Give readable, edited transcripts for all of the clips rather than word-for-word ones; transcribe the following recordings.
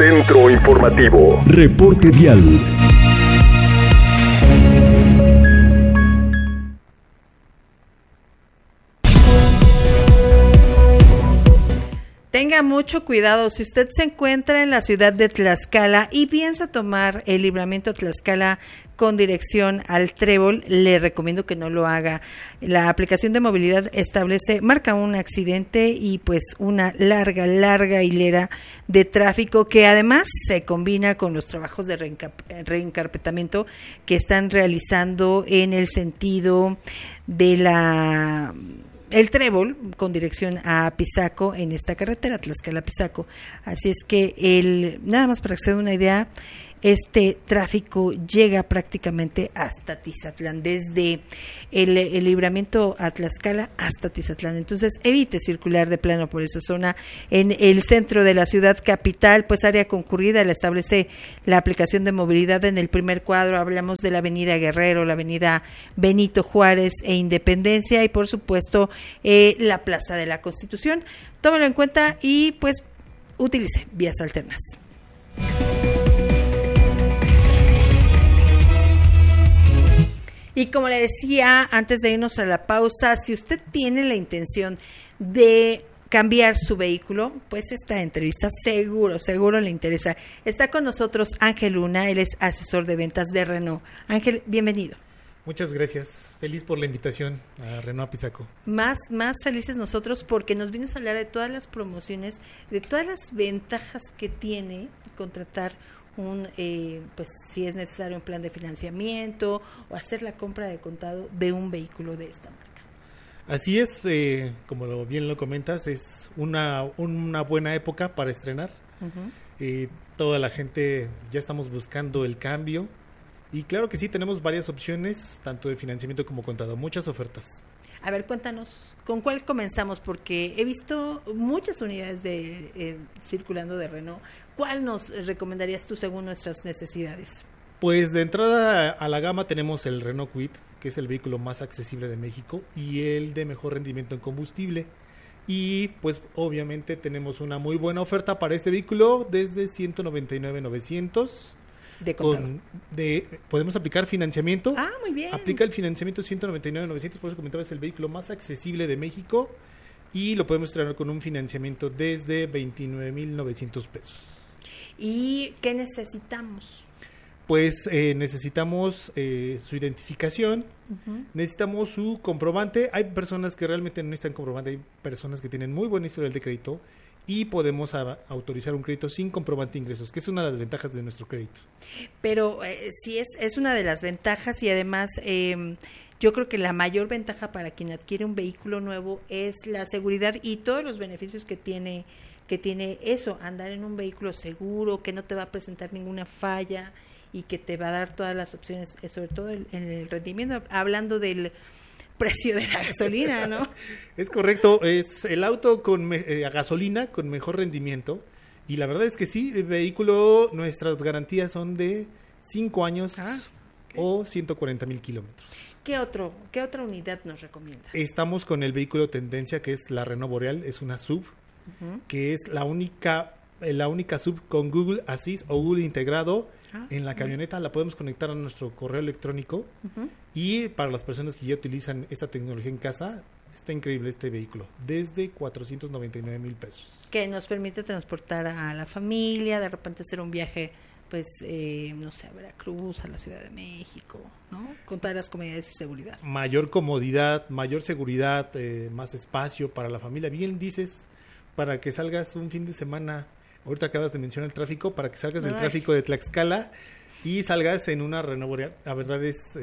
Centro Informativo. Reporte Vial. Tenga mucho cuidado si usted se encuentra en la ciudad de Tlaxcala y piensa tomar el libramiento a Tlaxcala con dirección al Trébol, le recomiendo que no lo haga. La aplicación de movilidad marca un accidente y pues una larga hilera de tráfico que además se combina con los trabajos de reencarpetamiento que están realizando en el sentido de el Trébol con dirección a Pisaco en esta carretera Tlaxcala-Pisaco. Así es que nada más para que se dé una idea, este tráfico llega prácticamente hasta Tizatlán, desde el libramiento a Tlaxcala hasta Tizatlán. Entonces, evite circular de plano por esa zona. En el centro de la ciudad capital, pues área concurrida, la establece la aplicación de movilidad. En el primer cuadro hablamos de la avenida Guerrero, la avenida Benito Juárez e Independencia y, por supuesto, la Plaza de la Constitución. Tómelo en cuenta y, pues, utilice vías alternas. Y como le decía antes de irnos a la pausa, si usted tiene la intención de cambiar su vehículo, pues esta entrevista seguro le interesa. Está con nosotros Ángel Luna, él es asesor de ventas de Renault. Ángel, bienvenido. Muchas gracias, feliz por la invitación a Renault Pisaco. Más felices nosotros porque nos vienes a hablar de todas las promociones, de todas las ventajas que tiene contratar pues si es necesario un plan de financiamiento o hacer la compra de contado de un vehículo de esta marca. Así es, como bien lo comentas, es una buena época para estrenar. Uh-huh. Toda la gente ya estamos buscando el cambio y claro que sí, tenemos varias opciones, tanto de financiamiento como contado, muchas ofertas. A ver, cuéntanos, ¿con cuál comenzamos? Porque he visto muchas unidades circulando de Renault. ¿Cuál nos recomendarías tú según nuestras necesidades? Pues de entrada a la gama tenemos el Renault Kwid, que es el vehículo más accesible de México y el de mejor rendimiento en combustible. Y pues obviamente tenemos una muy buena oferta para este vehículo desde 199,900. De contado. Podemos aplicar financiamiento. Ah, muy bien. Aplica el financiamiento 199,900, por eso comentaba, es el vehículo más accesible de México y lo podemos estrenar con un financiamiento desde 29,900 pesos. ¿Y qué necesitamos? Pues necesitamos su identificación, uh-huh. Necesitamos su comprobante. Hay personas que realmente no necesitan comprobante, hay personas que tienen muy buen historial de crédito y podemos autorizar un crédito sin comprobante de ingresos, que es una de las ventajas de nuestro crédito. Pero sí es una de las ventajas y además yo creo que la mayor ventaja para quien adquiere un vehículo nuevo es la seguridad y todos los beneficios que tiene eso, andar en un vehículo seguro, que no te va a presentar ninguna falla y que te va a dar todas las opciones, sobre todo en el rendimiento, hablando del precio de la gasolina, ¿no? Es correcto, es el auto a gasolina con mejor rendimiento y la verdad es que sí, el vehículo, nuestras garantías son de 5 años o 140,000 kilómetros. ¿Qué otra unidad nos recomiendas? Estamos con el vehículo tendencia que es la Renault Boreal, es una SUV, uh-huh. Que es la única SUV con Google Assist o Google integrado en la camioneta. La podemos conectar a nuestro correo electrónico, uh-huh. Y para las personas que ya utilizan esta tecnología en casa, está increíble este vehículo, desde 499,000 pesos. Que nos permite transportar a la familia, de repente hacer un viaje, pues, no sé, a Veracruz, a la Ciudad de México, ¿no? Con todas las comodidades y seguridad. Mayor comodidad, mayor seguridad, más espacio para la familia. Bien dices, para que salgas un fin de semana, ahorita acabas de mencionar el tráfico, para que salgas del tráfico de Tlaxcala y salgas en una Renault Boreal. La verdad es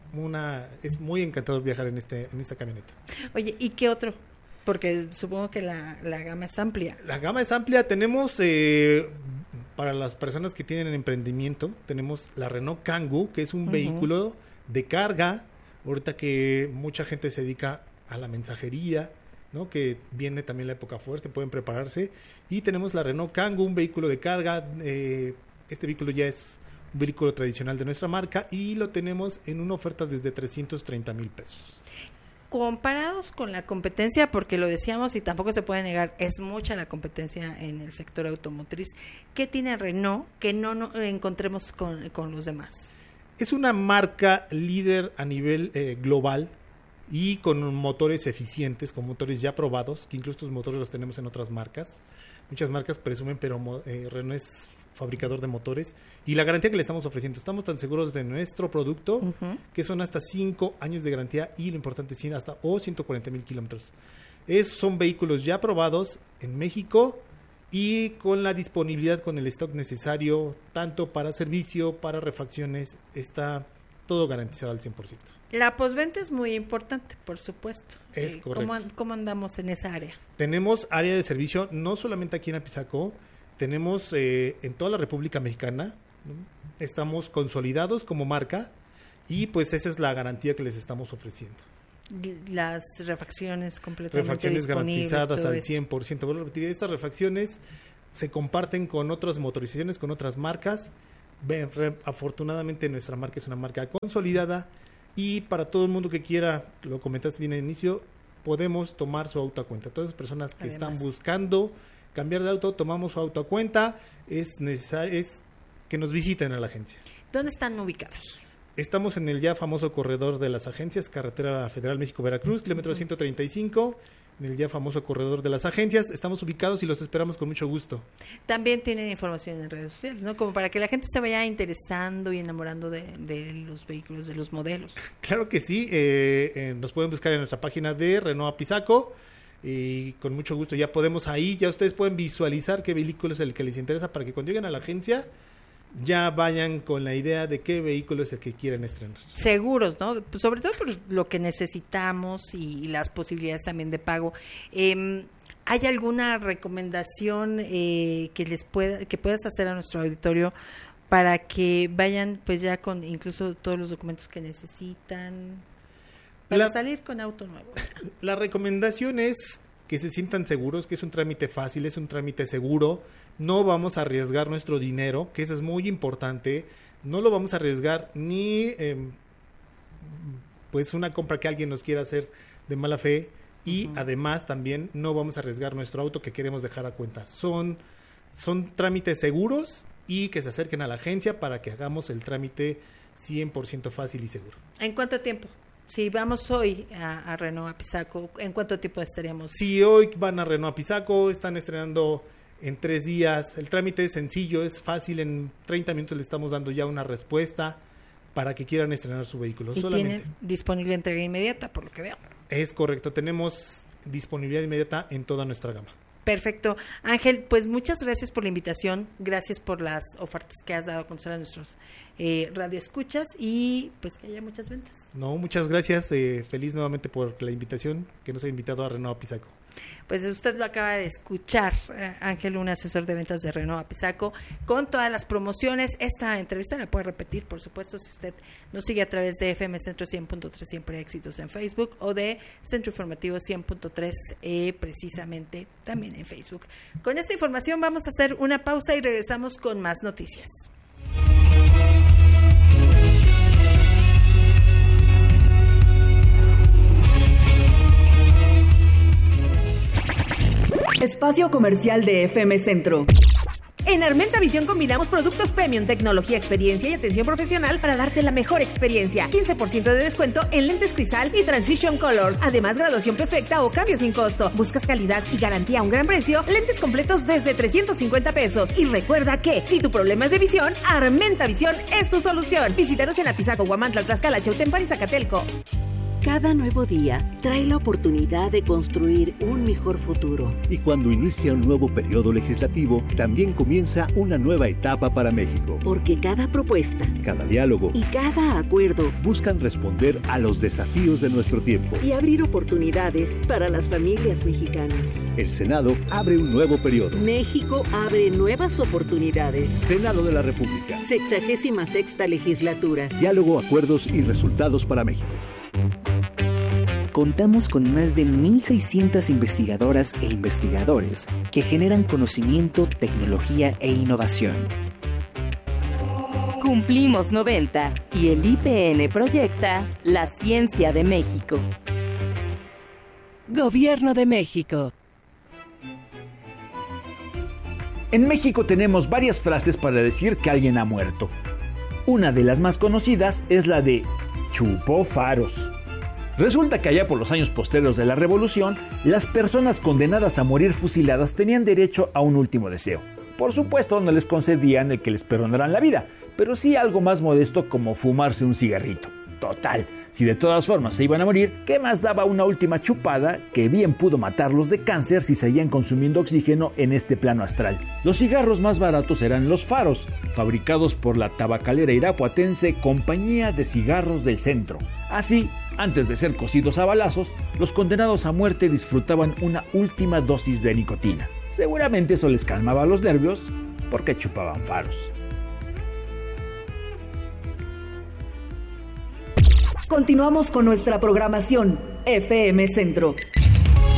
muy encantador viajar en esta camioneta. Oye, ¿y qué otro? Porque supongo que la gama es amplia. La gama es amplia. Tenemos, para las personas que tienen emprendimiento, tenemos la Renault Kangoo, que es un uh-huh. vehículo de carga. Ahorita que mucha gente se dedica a la mensajería, ¿no? Que viene también la época fuerte, pueden prepararse. Y tenemos la Renault Kangoo, un vehículo de carga. Este vehículo ya es un vehículo tradicional de nuestra marca y lo tenemos en una oferta desde 330,000 pesos. comparados con la competencia, porque lo decíamos y tampoco se puede negar, es mucha la competencia en el sector automotriz, ¿qué tiene Renault que no encontremos con los demás? Es una marca líder a nivel global y con motores eficientes, con motores ya probados, que incluso estos motores los tenemos en otras marcas. Muchas marcas presumen, pero Renault es fabricador de motores, y la garantía que le estamos ofreciendo, estamos tan seguros de nuestro producto que son hasta 5 años de garantía, y lo importante es hasta 140,000 kilómetros. Son vehículos ya probados en México y con la disponibilidad, con el stock necesario, tanto para servicio, para refacciones, está todo garantizado al 100%. La postventa es muy importante, por supuesto. Es correcto. ¿Cómo andamos en esa área? Tenemos área de servicio, no solamente aquí en Apizaco, tenemos en toda la República Mexicana, ¿no? Estamos consolidados como marca y pues esa es la garantía que les estamos ofreciendo. Las refacciones completamente refacciones garantizadas al 100%. Vuelvo a repetir, estas refacciones se comparten con otras motorizaciones, con otras marcas. Afortunadamente nuestra marca es una marca consolidada y para todo el mundo que quiera, lo comentaste bien al inicio, podemos tomar su auto a cuenta. Todas las personas que están buscando cambiar de auto, tomamos su auto a cuenta, es que nos visiten a la agencia. ¿Dónde están ubicados? Estamos en el ya famoso corredor de las agencias, Carretera Federal México-Veracruz, kilómetro 135, en el ya famoso corredor de las agencias. Estamos ubicados y los esperamos con mucho gusto. También tienen información en redes sociales, ¿no? Como para que la gente se vaya interesando y enamorando de los vehículos, de los modelos. Claro que sí, nos pueden buscar en nuestra página de Renault Apizaco. Y con mucho gusto ya ustedes pueden visualizar qué vehículo es el que les interesa para que cuando lleguen a la agencia ya vayan con la idea de qué vehículo es el que quieren estrenar. Seguros, ¿no? Sobre todo por lo que necesitamos y las posibilidades también de pago. ¿Hay alguna recomendación que puedas hacer a nuestro auditorio para que vayan pues ya con incluso todos los documentos que necesitan? Para salir con auto nuevo. La recomendación es que se sientan seguros, que es un trámite fácil, es un trámite seguro. No vamos a arriesgar nuestro dinero, que eso es muy importante. No lo vamos a arriesgar ni pues una compra que alguien nos quiera hacer de mala fe. Y además también no vamos a arriesgar nuestro auto que queremos dejar a cuenta. Son trámites seguros y que se acerquen a la agencia para que hagamos el trámite 100% fácil y seguro. ¿En cuánto tiempo? Si vamos hoy a Renault Apizaco, ¿en cuánto tiempo estaríamos? Si hoy van a Renault Apizaco, están estrenando en 3 días. El trámite es sencillo, es fácil. En 30 minutos le estamos dando ya una respuesta para que quieran estrenar su vehículo. Y tiene disponible entrega inmediata, por lo que veo. Es correcto, tenemos disponibilidad inmediata en toda nuestra gama. Perfecto. Ángel, pues muchas gracias por la invitación, gracias por las ofertas que has dado a conocer a nuestros radioescuchas y pues que haya muchas ventas. No, muchas gracias, feliz nuevamente por la invitación que nos ha invitado a Renault Apizaco. Pues usted lo acaba de escuchar, Ángel, un asesor de ventas de Renault Apizaco, con todas las promociones. Esta entrevista la puede repetir, por supuesto, si usted nos sigue a través de FM Centro 100.3 Siempre Éxitos en Facebook o de Centro Informativo 100.3 precisamente también en Facebook. Con esta información vamos a hacer una pausa y regresamos con más noticias. Espacio comercial de FM Centro. En Armenta Visión combinamos productos premium, tecnología, experiencia y atención profesional para darte la mejor experiencia. 15% de descuento en lentes Crisal y Transition Colors. Además, graduación perfecta o cambio sin costo. ¿Buscas calidad y garantía a un gran precio? Lentes completos desde 350 pesos. Y recuerda que, si tu problema es de visión, Armenta Visión es tu solución. Visítanos en Apizaco, Huamantla, Tlaxcala, Chautempan y Zacatelco. Cada nuevo día trae la oportunidad de construir un mejor futuro. Y cuando inicia un nuevo periodo legislativo, también comienza una nueva etapa para México. Porque cada propuesta, cada diálogo y cada acuerdo buscan responder a los desafíos de nuestro tiempo y abrir oportunidades para las familias mexicanas. El Senado abre un nuevo periodo. México abre nuevas oportunidades. Senado de la República. 66ª legislatura. Diálogo, acuerdos y resultados para México. Contamos con más de 1,600 investigadoras e investigadores que generan conocimiento, tecnología e innovación. Cumplimos 90 y el IPN proyecta la ciencia de México. Gobierno de México. En México tenemos varias frases para decir que alguien ha muerto. Una de las más conocidas es la de chupó faros. Resulta que allá por los años posteriores de la Revolución, las personas condenadas a morir fusiladas tenían derecho a un último deseo. Por supuesto, no les concedían el que les perdonaran la vida, pero sí algo más modesto como fumarse un cigarrito. Total, si de todas formas se iban a morir, ¿qué más daba una última chupada que bien pudo matarlos de cáncer si seguían consumiendo oxígeno en este plano astral? Los cigarros más baratos eran los faros, fabricados por la tabacalera irapuatense Compañía de Cigarros del Centro. Así, antes de ser cocidos a balazos, los condenados a muerte disfrutaban una última dosis de nicotina. Seguramente eso les calmaba los nervios porque chupaban faros. Continuamos con nuestra programación FM Centro.